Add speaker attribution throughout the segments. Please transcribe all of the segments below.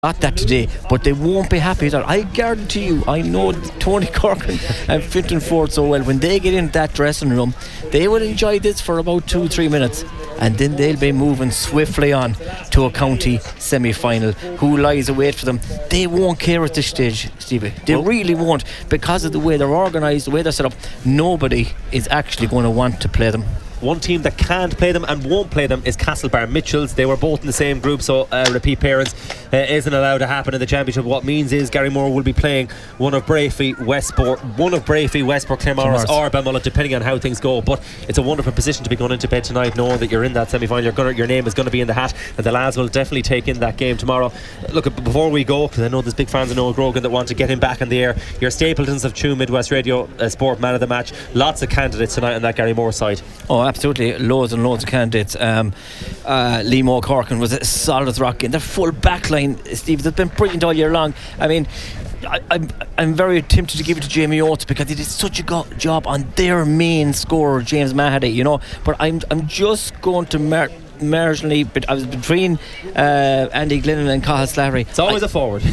Speaker 1: got that today, but they won't be happy at all. I guarantee you, I know Tony Corcoran and Fintan Ford so well. When they get in that dressing room, they will enjoy this for about 2-3 minutes, and then they'll be moving swiftly on to a county semi-final. Who lies await for them? They won't care at this stage, Stevie. They really won't, because of the way they're organised, the way they're set up. Nobody is actually going to want to play them.
Speaker 2: One team that can't play them and won't play them is Castlebar Mitchells. They were both in the same group, so repeat parents isn't allowed to happen in the championship. What means is Gary Moore will be playing one of Brafey, Westport, Claremorris or Balmullet, depending on how things go. But it's a wonderful position to be going into bed tonight, knowing that you're in that semi-final. Your name is going to be in the hat, and the lads will definitely take in that game tomorrow. Look, before we go, because I know there's big fans of Noel Grogan that want to get him back in the air, your Stapletons of Tuam Midwest Radio Sport Man of the Match. Lots of candidates tonight on that Gary Moore side.
Speaker 1: Oh, absolutely, loads and loads of candidates. Liam O'Corkin was a solid as rock in their full back line, Steve. They've been brilliant all year long. I mean, I'm very tempted to give it to Jamie Oates because he did such a job on their main scorer, James Mahady, but I'm just going to marginally, but I was between Andy Glennon and Cathal Slattery.
Speaker 2: It's always a forward.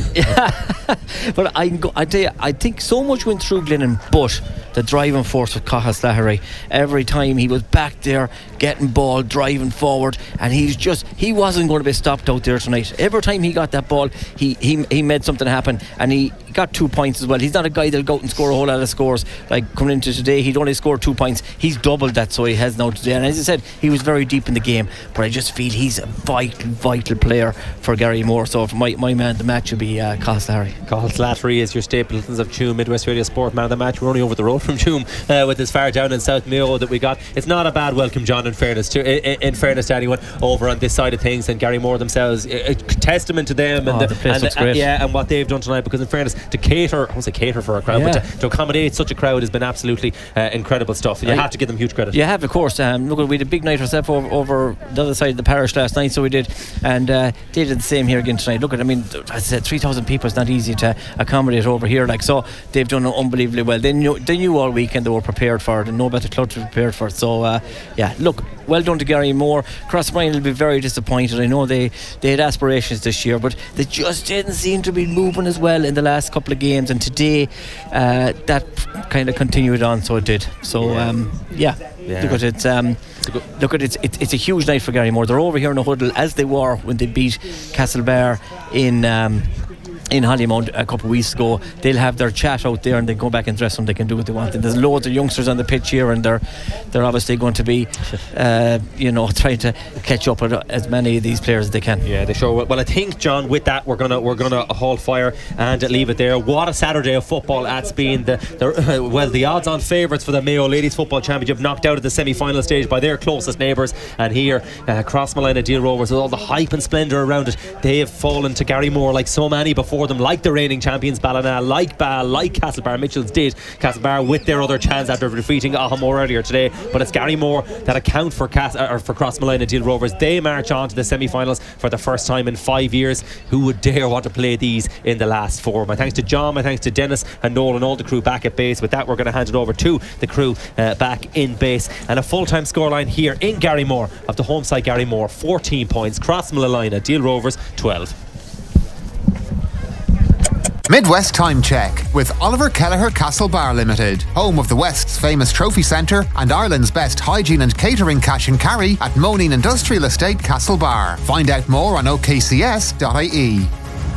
Speaker 1: But I tell you, I think so much went through Glennon, but the driving force of Cathal Slattery, every time he was back there getting ball, driving forward, and he wasn't going to be stopped out there tonight. Every time he got that ball, he made something happen, and he got 2 points as well. He's not a guy that'll go out and score a whole lot of scores. Like coming into today, he'd only scored 2 points. He's doubled that, so he has now today. And as I said, he was very deep in the game, but I just feel he's a vital player for Gary Moore. So for my man of the match would be Cathal Slattery.
Speaker 2: Cathal Slattery is your Stapletons of Tuam Midwest Radio Sport Man of the Match. We're only over the road from Tuam with as far down in South Mayo that we got. It's not a bad welcome, John, in fairness to anyone over on this side of things, and Gary Moore themselves, a testament to them and what they've done tonight, because in fairness, to cater for a crowd, but to accommodate such a crowd has been absolutely incredible stuff. You have to give them huge credit.
Speaker 1: You have, of course. Look, we had a big night ourselves over the other side of the parish last night, so we did, and they did the same here again tonight. Look, I mean, as I said, 3,000 people is not easy to accommodate over here, so they've done unbelievably well. They knew all weekend they were prepared for it, and no better club to be prepared for it. So look, well done to Gary Moore. Crossbrine will be very disappointed. I know they had aspirations this year, but they just didn't seem to be moving as well in the last couple of games, and today that kind of continued on, so it did. So look at it's a huge night for Gary Moore. They're over here in the huddle as they were when they beat Castlebar in Hollymount a couple of weeks ago. They'll have their chat out there, and they go back and dress them. They can do what they want, and there's loads of youngsters on the pitch here, and they're obviously going to be trying to catch up with as many of these players as they can.
Speaker 2: Yeah, they sure will. Well, I think, John, with that we're gonna hold fire and leave it there. What a Saturday of football that's been. The odds-on favourites for the Mayo Ladies Football Championship knocked out at the semi-final stage by their closest neighbours, and here Crossmolina Deal Rovers, with all the hype and splendour around it, they have fallen to Gary Moore like so many before them, like the reigning champions Ballina, like Ball, like Castlebar Mitchells did. Castlebar with their other chance after defeating Ahamore earlier today, but it's Gary Moore that account for Crossmolina Deal Rovers. They march on to the semi-finals for the first time in 5 years. Who would dare want to play these in the last four? My thanks to John, my thanks to Dennis and Noel and all the crew back at base. With that, we're going to hand it over to the crew back in base, and a full-time scoreline here in Gary Moore of the home side. Gary Moore 14 points, Crossmolina Deal Rovers 12.
Speaker 3: Midwest Time Check with Oliver Kelleher Castlebar Limited, home of the West's famous trophy centre and Ireland's best hygiene and catering cash and carry at Moneen Industrial Estate, Castlebar. Find out more on okcs.ie.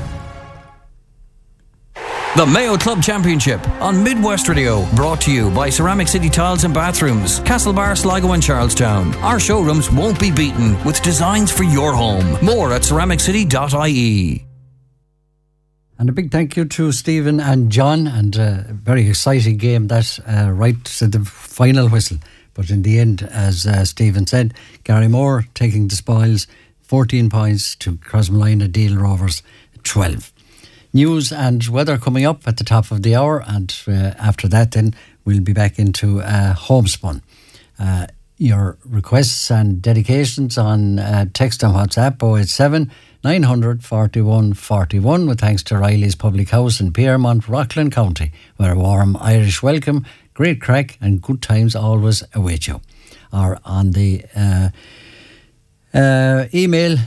Speaker 4: The Mayo Club Championship on Midwest Radio, brought to you by Ceramic City Tiles and Bathrooms, Castlebar, Sligo and Charlestown. Our showrooms won't be beaten with designs for your home. More at ceramiccity.ie.
Speaker 5: And a big thank you to Stephen and John, and a very exciting game that right to the final whistle. But in the end, as Stephen said, Gary Moore taking the spoils, 14 points to Crossmolina Deal Rovers 12. News and weather coming up at the top of the hour, and after that then we'll be back into Homespun. Your requests and dedications on text and WhatsApp 087 900 41 41, with thanks to Riley's Public House in Piermont, Rockland County, where a warm Irish welcome, great crack and good times always await you. Or on the Email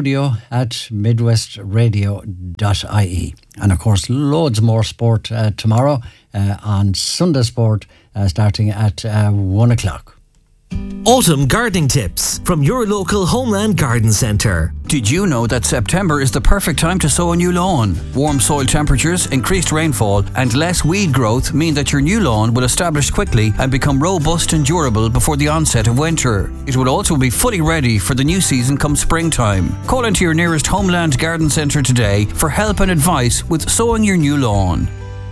Speaker 5: studio@midwestradio.ie. And of course, loads more sport tomorrow on Sunday Sport starting at 1 o'clock.
Speaker 6: Autumn gardening tips from your local Homeland Garden Centre.
Speaker 4: Did you know that September is the perfect time to sow a new lawn? Warm soil temperatures, increased rainfall and less weed growth mean that your new lawn will establish quickly and become robust and durable before the onset of winter. It will also be fully ready for the new season come springtime. Call into your nearest Homeland Garden Centre today for help and advice with sowing your new lawn.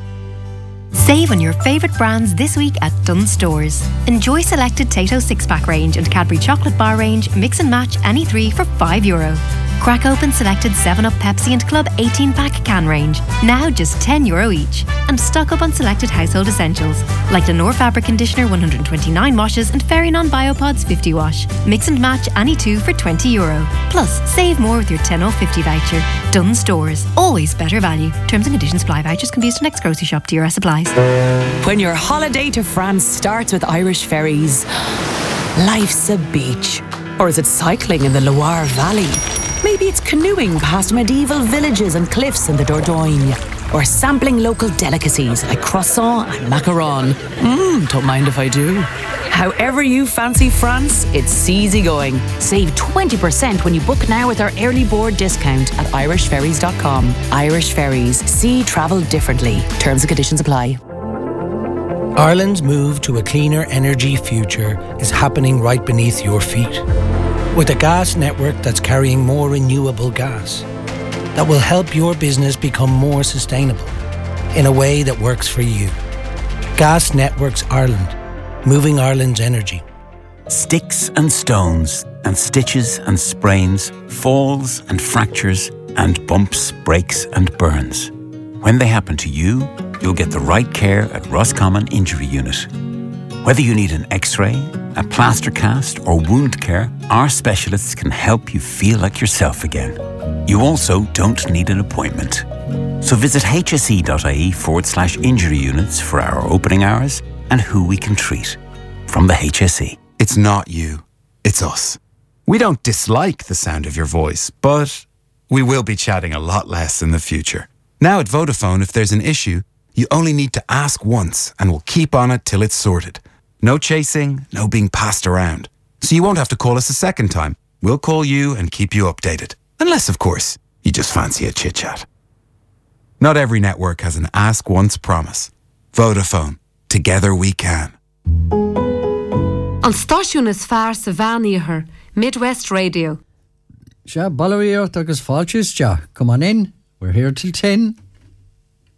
Speaker 7: Save on your favourite brands this week at Dunnes Stores. Enjoy selected Tayto 6-pack range and Cadbury chocolate bar range, mix and match any 3 for €5. Crack open selected 7-Up Pepsi and Club 18-pack can range, now just €10 each. And stock up on selected household essentials, like Lenore Fabric Conditioner 129 washes and Fairy-Non Biopods 50 wash. Mix and match any 2 for €20. Plus, save more with your 10/50 voucher. Dunnes Stores, always better value. Terms and conditions apply. Vouchers can be used to next grocery shop. DRS supplies.
Speaker 8: When your holiday to France starts with Irish Ferries, life's a beach. Or is it cycling in the Loire Valley? Maybe it's canoeing past medieval villages and cliffs in the Dordogne. Or sampling local delicacies like croissant and macaron. Don't mind if I do. However you fancy France, it's easy going. Save 20% when you book now with our early board discount at irishferries.com. Irish Ferries. See travel differently. Terms and conditions apply.
Speaker 9: Ireland's move to a cleaner energy future is happening right beneath your feet. With a gas network that's carrying more renewable gas that will help your business become more sustainable in a way that works for you. Gas Networks Ireland, moving Ireland's energy.
Speaker 10: Sticks and stones and stitches and sprains, falls and fractures and bumps, breaks and burns. When they happen to you, you'll get the right care at Roscommon Injury Unit. Whether you need an X-ray, a plaster cast or wound care, our specialists can help you feel like yourself again. You also don't need an appointment. So visit hse.ie/injury units for our opening hours and who we can treat. From the HSE.
Speaker 11: It's not you, it's us. We don't dislike the sound of your voice, but we will be chatting a lot less in the future. Now at Vodafone, if there's an issue, you only need to ask once and we'll keep on it till it's sorted. No chasing, no being passed around. So you won't have to call us a second time. We'll call you and keep you updated. Unless, of course, you just fancy a chit-chat. Not every network has an ask once promise. Vodafone. Together we can.
Speaker 12: An stáisiún is fearr sa bheanaíochar, Midwest Radio.
Speaker 5: Balleríocht agus fáilteas, come on in. We're here till 10.